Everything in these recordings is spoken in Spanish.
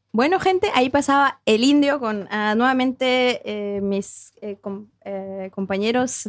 Bueno, gente, ahí pasaba El Indio con nuevamente mis compañeros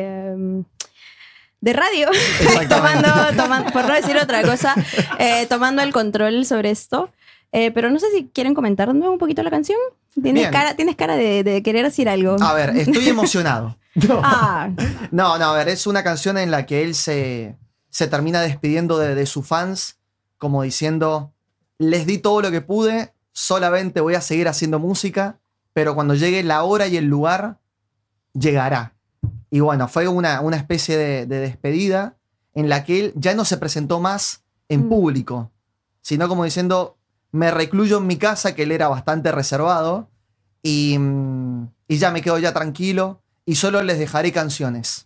de radio, tomando, por no decir otra cosa, tomando el control sobre esto. Pero no sé si quieren comentarme un poquito la canción. Tienes cara de querer decir algo. A ver, estoy emocionado. Ah. No, a ver, es una canción en la que él se termina despidiendo de sus fans, como diciendo, les di todo lo que pude, solamente voy a seguir haciendo música, pero cuando llegue la hora y el lugar, llegará. Y bueno, fue una especie de despedida en la que él ya no se presentó más en público, sino como diciendo, me recluyo en mi casa, que él era bastante reservado, y ya me quedo ya tranquilo, y solo les dejaré canciones.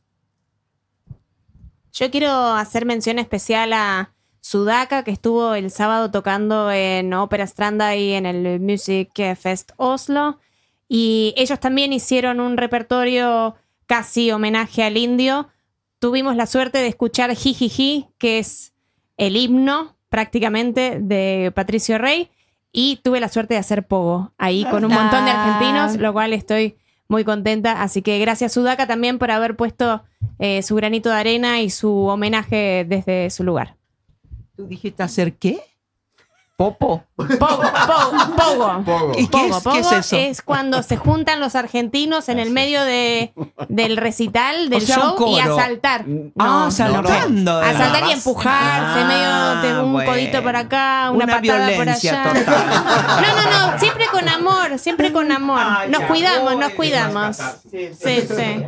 Yo quiero hacer mención especial a Sudaka, que estuvo el sábado tocando en Ópera Stranda y en el Music Fest Oslo. Y ellos también hicieron un repertorio casi homenaje al Indio. Tuvimos la suerte de escuchar Jijiji, que es el himno prácticamente de Patricio Rey. Y tuve la suerte de hacer pogo ahí con un montón de argentinos, lo cual estoy muy contenta. Así que gracias, Sudaka, también por haber puesto su granito de arena y su homenaje desde su lugar. ¿Tú dijiste hacer qué? ¿Popo? Pogo. ¿Y qué es eso? Es cuando se juntan los argentinos en el medio del recital, del show, y a saltar. Saltando. A saltar y empujarse, medio de un codito para acá, una patada por allá. Total. No, siempre con amor, siempre con amor. Nos cuidamos. Sí.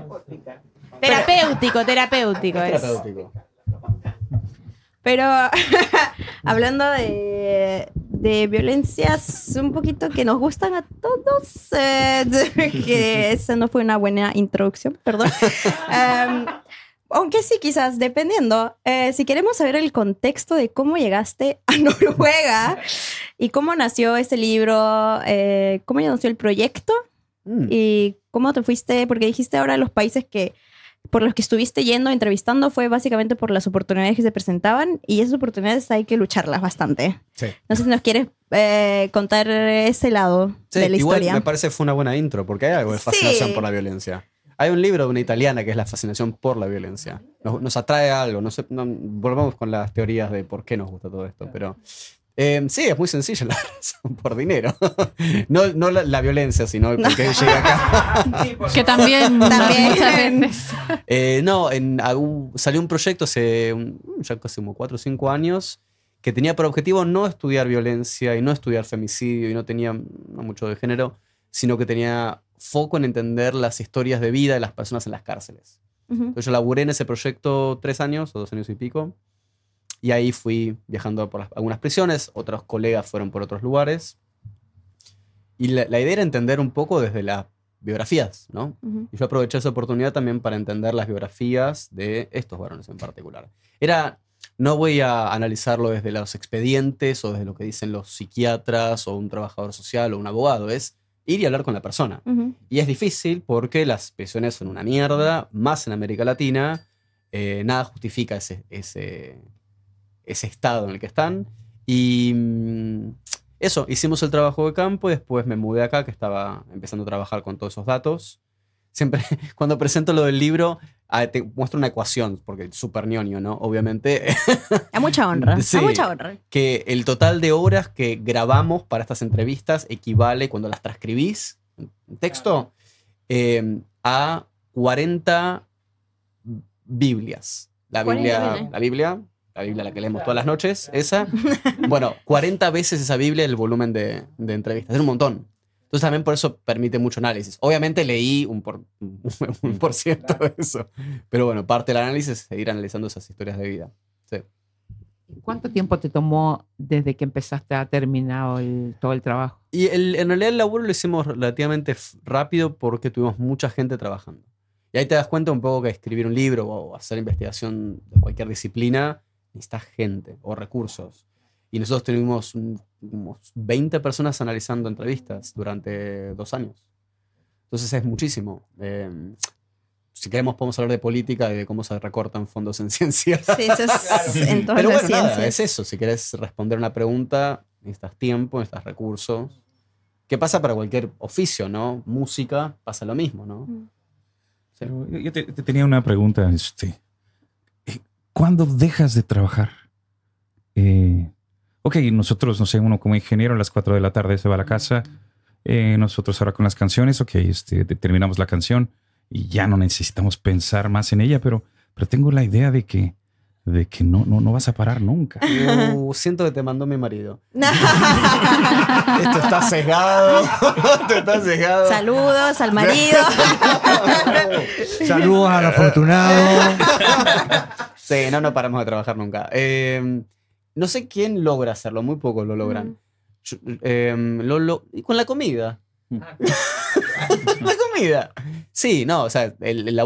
Terapéutico es. Pero hablando de violencias un poquito que nos gustan a todos, que esa no fue una buena introducción, perdón. Aunque sí, quizás, dependiendo. Si queremos saber el contexto de cómo llegaste a Noruega y cómo nació este libro, cómo nació el proyecto y cómo te fuiste, porque dijiste ahora los países por los que estuviste yendo, entrevistando, fue básicamente por las oportunidades que se presentaban, y esas oportunidades hay que lucharlas bastante. Sí. No sé si nos quieres contar ese lado de la igual historia. Me parece que fue una buena intro, porque hay algo de fascinación por la violencia. Hay un libro de una italiana que es la fascinación por la violencia. Nos atrae algo, volvamos con las teorías de por qué nos gusta todo esto, pero... sí, es muy sencilla la razón, por dinero. No la violencia, sino el por qué llega acá. Que también muchas veces. Salió un proyecto ya casi como 4 o 5 años que tenía por objetivo no estudiar violencia y no estudiar femicidio y no tenía mucho de género, sino que tenía foco en entender las historias de vida de las personas en las cárceles. Entonces yo laburé en ese proyecto 3 años o 2 años y pico. Y ahí fui viajando por algunas prisiones, otros colegas fueron por otros lugares. Y la idea era entender un poco desde las biografías, ¿no? Y yo aproveché esa oportunidad también para entender las biografías de estos varones en particular. No voy a analizarlo desde los expedientes o desde lo que dicen los psiquiatras o un trabajador social o un abogado, es ir y hablar con la persona. Y es difícil porque las prisiones son una mierda, más en América Latina, nada justifica ese estado en el que están. Y eso, hicimos el trabajo de campo y después me mudé acá, que estaba empezando a trabajar con todos esos datos. Siempre, cuando presento lo del libro, te muestro una ecuación, porque es súper ñoño, ¿no? Obviamente. A mucha honra, sí, a mucha honra. Que el total de horas que grabamos para estas entrevistas equivale, cuando las transcribís en texto, a 40 Biblias. La Biblia a la que leemos todas las noches, esa. Bueno, 40 veces esa Biblia el volumen de entrevistas. Es un montón. Entonces también por eso permite mucho análisis. Obviamente leí un por ciento de eso. Pero bueno, parte del análisis es seguir analizando esas historias de vida. Sí. ¿Cuánto tiempo te tomó desde que empezaste a terminar todo el trabajo? Y en realidad el laburo lo hicimos relativamente rápido porque tuvimos mucha gente trabajando. Y ahí te das cuenta un poco que escribir un libro o hacer investigación de cualquier disciplina necesita gente o recursos. Y nosotros tuvimos unos 20 personas analizando entrevistas durante 2 años. Entonces es muchísimo. Si queremos podemos hablar de política y de cómo se recortan fondos en ciencia. Sí, eso es en todas Pero las bueno, nada, ciencias. es eso. Si querés responder una pregunta, necesitas tiempo, necesitas recursos. ¿Qué pasa para cualquier oficio, no? Música pasa lo mismo, ¿no? Sí. Pero yo te tenía una pregunta. ¿Cuándo dejas de trabajar? Ok, nosotros, no sé, uno como ingeniero a las 4 de la tarde se va a la casa. Nosotros ahora con las canciones, ok, terminamos la canción y ya no necesitamos pensar más en ella, pero tengo la idea de que no vas a parar nunca. Siento que te mandó mi marido. Esto está sesgado. Esto está sesgado. Saludos al marido. Saludos al afortunado. Sí, no paramos de trabajar nunca. No sé quién logra hacerlo, muy pocos lo logran. Y con la comida. La comida. Sí, no, o sea, la